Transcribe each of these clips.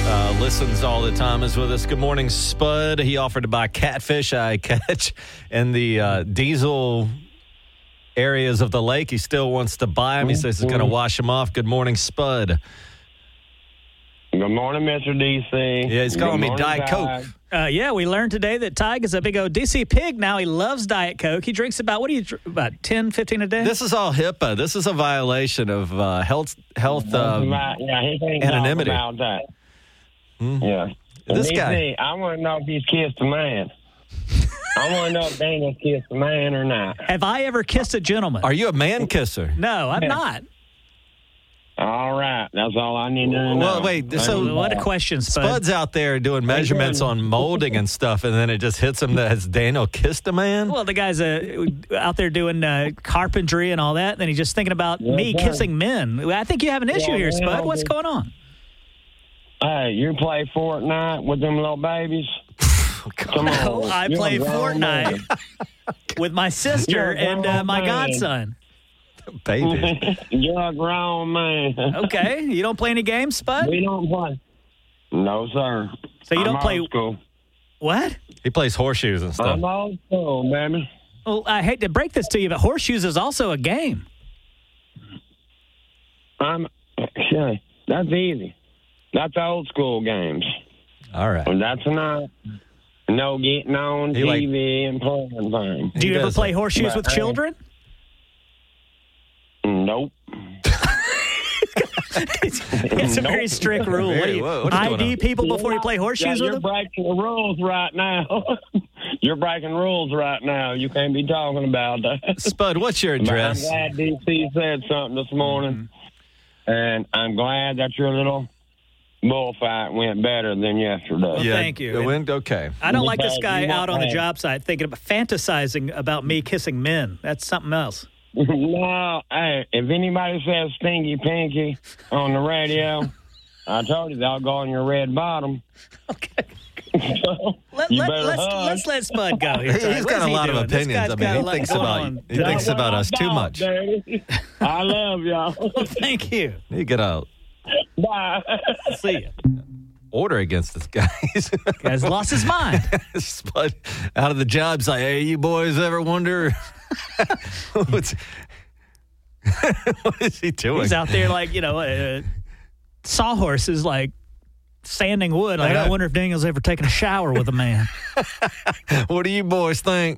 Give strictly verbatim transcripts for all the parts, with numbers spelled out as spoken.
Uh, listens all the time, is with us. Good morning, Spud. He offered to buy catfish I catch in the uh, diesel areas of the lake. He still wants to buy them. He says he's going to wash them off. Good morning, Spud. Good morning, Mister D C. Yeah, he's calling Good me morning, Diet Ty. Coke. Uh, yeah, we learned today that Tig is a big old D C pig now. He loves Diet Coke. He drinks about, what do you, dr- about ten, fifteen a day? This is all HIPAA. This is a violation of uh, health health um, yeah, he ain't anonymity. talking about that. Hmm? Yeah. This D C, guy. I want to know if he's kissed a man. I want to know if Daniel's kissed a man or not. Have I ever kissed a gentleman? Are you a man kisser? No, I'm Yeah. not. All right. That's all I need to know. Well, wait, so- What a question, Spud. Spud's out there doing measurements on molding and stuff, and then it just hits him that has Daniel kissed a man? Well, the guy's uh, out there doing uh, carpentry and all that, and then he's just thinking about Yeah, me sir. kissing men. I think you have an issue Yeah, here, Spud. man, What's dude. going on? Hey, you play Fortnite with them little babies? Come on. Oh, I You're play a grown man. Fortnite with my sister You're a and uh, grown my man. godson. Baby. You're a grown man. Okay, you don't play any games, Spud? We don't play. No, sir. So you I'm don't play- old school. What? He plays horseshoes and stuff. I'm old school, baby. Well, I hate to break this to you, but horseshoes is also a game. I'm. Yeah, that's easy. That's old school games. All right. And that's not no getting on He like- T V and playing things. Do you He ever does play that. horseshoes with But, hey. children? Nope. It's a very strict rule. What do Very- you, whoa, what is going I D on? people before you play Yeah, horseshoes you're with them? breaking the rules right now. You're breaking rules right now. You can't be talking about that. Spud, what's your But I'm address? glad D C said something this morning, and I'm glad that your little bullfight went better than yesterday. Yeah. thank you. It went okay. I don't like this Because guy you out want on the to- job site thinking about fantasizing about me kissing men. That's something else. No, hey, if anybody says stinky pinky on the radio, I told you they'll go on your red bottom. Okay. So, Let, you let, better let's, hush. let's let Spud go here. He's Ty. What got is a he lot of doing? This opinions. guy's I mean, got he a lot- thinks Come about on. he That's thinks what about I'm us too about, much. Daddy. I love y'all. Thank you. You get a Bye. See you. order against this guy. Guy's lost his mind. Spud out of the job site. Hey, you boys ever wonder what's what is he doing? He's out there like, you know, uh, sawhorse is like sanding wood. Like, I wonder if Daniel's ever taken a shower with a man. What do you boys think?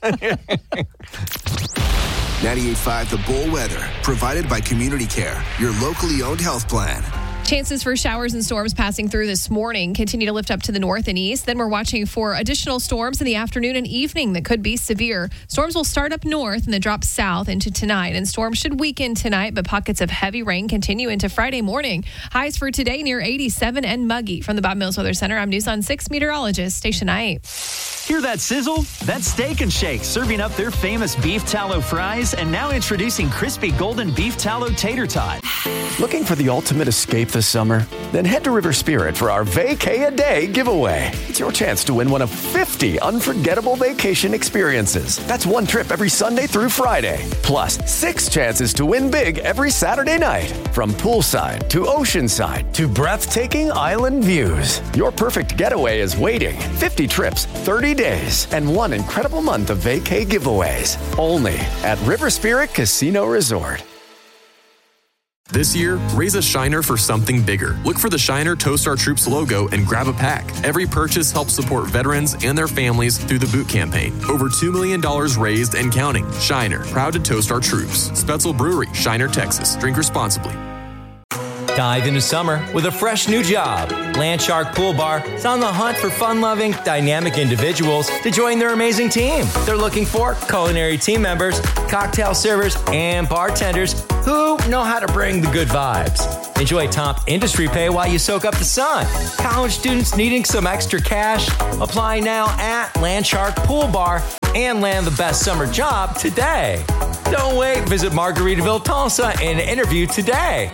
ninety-eight point five The Bull Weather, provided by Community Care, your locally owned health plan. Chances for showers and storms passing through this morning continue to lift up to the north and east. Then we're watching for additional storms in the afternoon and evening that could be severe. Storms will start up north and then drop south into tonight. And storms should weaken tonight, but pockets of heavy rain continue into Friday morning. Highs for today near eighty-seven and muggy. From the Bob Mills Weather Center, I'm News on six meteorologist Station eight. Hear that sizzle? That's Steak and Shake serving up their famous beef tallow fries and now introducing crispy golden beef tallow tater tot. Looking for the ultimate escape this summer? Then head to River Spirit for our Vacay a Day giveaway. It's your chance to win one of fifty unforgettable vacation experiences. That's one trip every Sunday through Friday. Plus, six chances to win big every Saturday night. From poolside to oceanside to breathtaking island views. Your perfect getaway is waiting. fifty trips, thirty days, and one incredible month of vacay giveaways. Only at River Spirit Casino Resort. This year, raise a Shiner for something bigger. Look for the Shiner Toast Our Troops logo and grab a pack. Every purchase helps support veterans and their families through the boot campaign. Over two million dollars raised and counting. Shiner, proud to toast our troops. Spetzel Brewery, Shiner, Texas. Drink responsibly. Dive into summer with a fresh new job. Landshark Pool Bar is on the hunt for fun-loving, dynamic individuals to join their amazing team. They're looking for culinary team members, cocktail servers, and bartenders who know how to bring the good vibes. Enjoy top industry pay while you soak up the sun. College students needing some extra cash? Apply now at Landshark Pool Bar and land the best summer job today. Don't wait. Visit Margaritaville, Tulsa and interview today.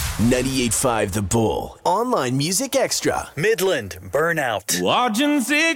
ninety-eight point five The Bull. Online music extra. Midland Burnout. Watching six